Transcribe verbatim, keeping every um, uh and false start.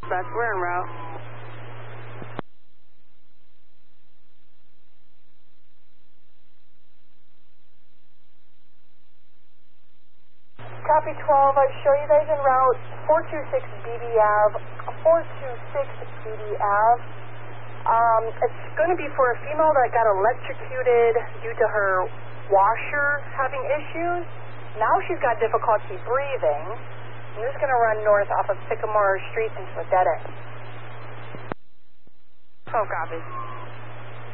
dispatch. We're en route. Copy twelve, I show you guys en route, four two six B B Ave, four two six B B Ave. Um, it's going to be for a female that got electrocuted due to her washer having issues. Now she's got difficulty breathing. I'm just going to run north off of Sycamore Street into a dead end. twelve copies.